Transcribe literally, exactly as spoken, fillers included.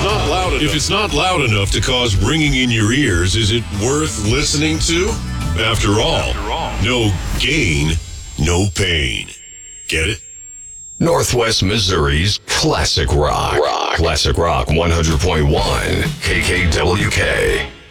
not loud enough, if it's not loud enough to cause ringing in your ears, is it worth listening to? After all, After all. no gain, no pain. Get it? Northwest Missouri's Classic Rock. Rock. Classic Rock one hundred point one K K W K.